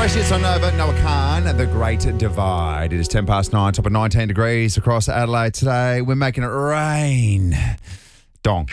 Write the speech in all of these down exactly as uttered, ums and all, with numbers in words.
Fresh hits on Nova, Noah Khan, The Great Divide. It is ten past nine, top of nineteen degrees across Adelaide today. We're making it rain. Dong.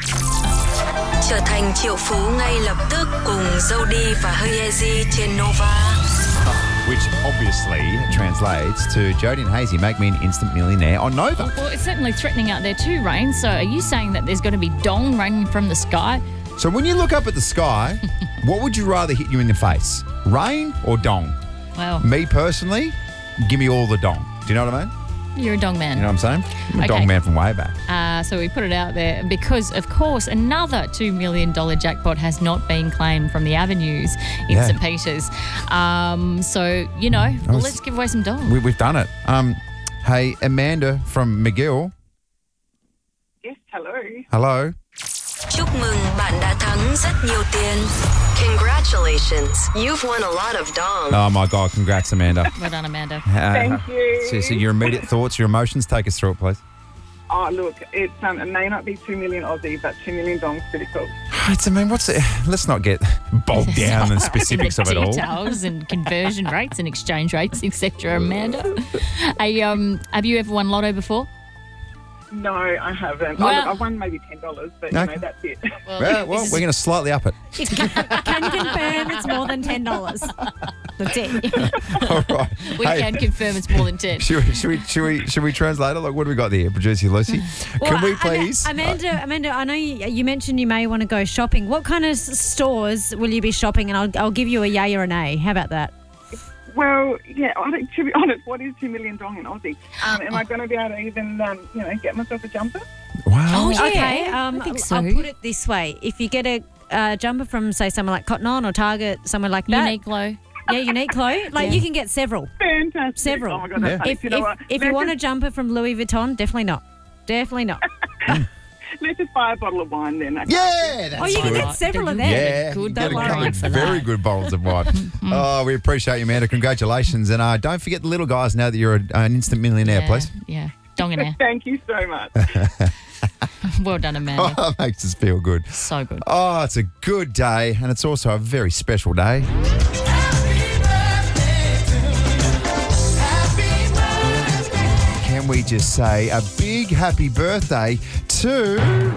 Trở thành triệu phú ngay lập tức cùng Zodi và Hazy trên Nova. Which obviously translates to Jodie and Hazy make me an instant millionaire on Nova. Well, it's certainly threatening out there too, rain. So are you saying that there's going to be dong raining from the sky? So when you look up at the sky, what would you rather hit you in the face? Rain or dong? Well, Me personally, give me all the dong. Do you know what I mean? you're a dong man. You know what I'm saying? I'm a Okay. dong man from way back. Uh, so we put it out there because, of course, another two million dollars jackpot has not been claimed from the Avenues in Yeah. St Peters. Um, so, you know, well, was- let's give away some dong. We, we've done it. Um, hey, Amanda from McGill. Yes, hello. Hello. Chúc mừng bạn đã thắng rất nhiều tiền. Congratulations, you've won a lot of dong. Oh, my God. Congrats, Amanda. Well done, Amanda. Uh, Thank you. So, so your immediate thoughts, your emotions, take us through it, please. Oh, look, it's um, it may not be two million Aussie, but two million dong's pretty cool. It's, I mean, what's it? Let's not get bogged down in the specifics of it all. Details and conversion rates and exchange rates, et cetera. Amanda, hey, um, have you ever won lotto before? No, I haven't. Well- oh, look, I've won maybe ten dollars, but you Okay. know that's it. Well, well this is- we're going to slightly up it. Can confirm it's more than ten dollars. That's it. All right. we Hey, can confirm it's more than ten. Should we, should we, should we, should we translate it? Like, what do we got there, producer Lucy? Can we Ama- please? Amanda, Amanda, I know you, you mentioned you may want to go shopping. What kind of s- stores will you be shopping? And I'll, I'll give you a yay or a nay. How about that? Well, yeah, I think, to be honest, what is two million dong in Aussie? Um, am I going to be able to even, um, you know, get myself a jumper? Wow. Oh, yeah. Okay, um, I think so. I'll put it this way. If you get a uh, jumper from, say, somewhere like Cotton On or Target, somewhere like that. Uniqlo. Yeah, Uniqlo. Like, Yeah. you can get several. Fantastic. Several. Oh, my God, that's Yeah. nice. If, You know if, what? if you Let's want a just- jumper from Louis Vuitton, definitely not. Definitely not. Let's just buy a bottle of wine then. okay? Yeah, that's Oh, you can good. get several of them. Yeah, Good, you get don't a worry couple of for very that. good bottles of wine. Oh, we appreciate you, Amanda. Congratulations. And uh, don't forget the little guys now that you're a, an instant millionaire, Yeah, please. Yeah, dongonaire. Thank you so much. Well done, Amanda. Oh, that makes us feel good. So good. Oh, it's a good day, and it's also a very special day. Can we just say a big happy birthday to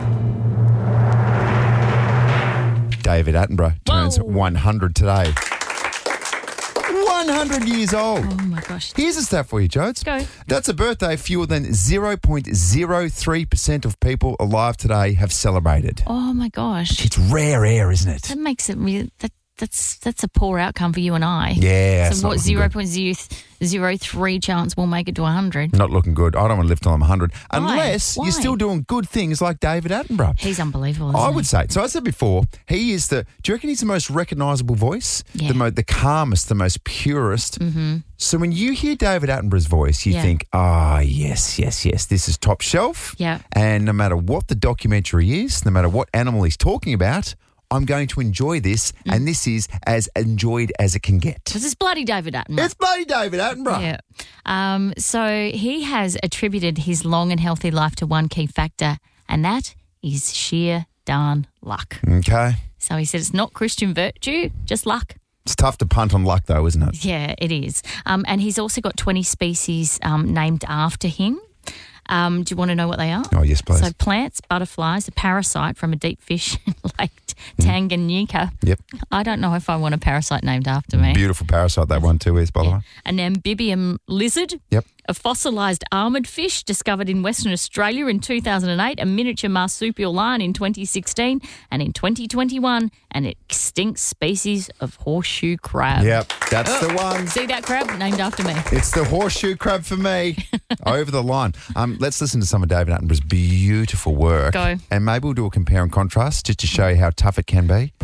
David Attenborough? Turns Whoa. one hundred today. one hundred years old. Oh my gosh. Here's a stat for you, Jodes. Go. That's a birthday fewer than zero point zero three percent of people alive today have celebrated. Oh my gosh. It's rare air, isn't it? That makes it really. That, that's that's a poor outcome for you and I. Yeah. it's So not what? looking Zero good. point zero zero three chance we'll make it to a hundred. Not looking good. I don't want to live till I'm one hundred. Unless Why? you're still doing good things like David Attenborough. He's unbelievable. Isn't I he? would say. So I said before, he is the, do you reckon he's the most recognisable voice? Yeah. The, mo- the calmest, the most purest. Mm-hmm. So when you hear David Attenborough's voice, you Yeah. think, ah, yes, yes, yes, this is top shelf. Yeah. And no matter what the documentary is, no matter what animal he's talking about, I'm going to enjoy this. Mm. And this is as enjoyed as it can get. Because it's bloody David Attenborough. It's bloody David Attenborough. Yeah. Um, so he has attributed his long and healthy life to one key factor, and that is sheer darn luck. Okay. So he said it's not Christian virtue, just luck. It's tough to punt on luck, though, isn't it? Yeah, it is. Um, and he's also got twenty species um, named after him. Um, do you want to know what they are? Oh, yes, please. So plants, butterflies, a parasite from a deep fish in Lake Tanganyika. Yep. I don't know if I want a parasite named after me. Beautiful parasite, that one too is, by the way. An amphibian lizard. Yep. A fossilised armoured fish discovered in Western Australia in two thousand eight, a miniature marsupial lion in twenty sixteen, and in twenty twenty-one, an extinct species of horseshoe crab. Yep, that's the one. See that crab? Named after me. It's the horseshoe crab for me. Over the line. Um, let's listen to some of David Attenborough's beautiful work. Go. And maybe we'll do a compare and contrast just to show you how tough it can be.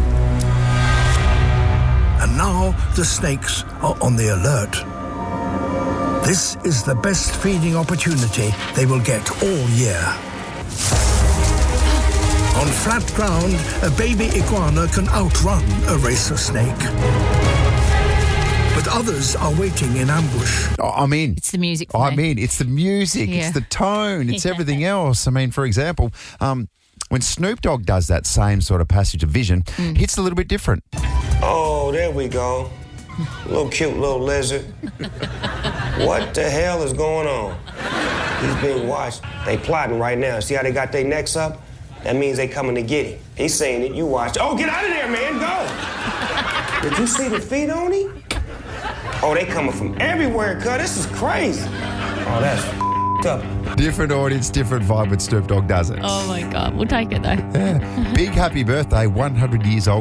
And now the snakes are on the alert. This is the best feeding opportunity they will get all year. On flat ground, a baby iguana can outrun a racer snake. But others are waiting in ambush. Oh, I'm in. It's the music for I'm me. in. It's the music. Yeah. It's the tone. It's everything else. I mean, for example, um, when Snoop Dogg does that same sort of passage of vision, Mm. it's a little bit different. Oh, there we go. Little cute little lizard. What the hell is going on? He's being watched. They plotting right now. See how they got their necks up? That means they coming to get him. He's saying it. You watch. Oh, get out of there, man. Go. Did you see the feet on him? Oh, they coming from everywhere, cuz. This is crazy. Oh, that's f***ed up. Different audience, different vibe with Snoop Dogg does it. Oh my God, we'll take it though. Yeah. Big happy birthday, one hundred years old.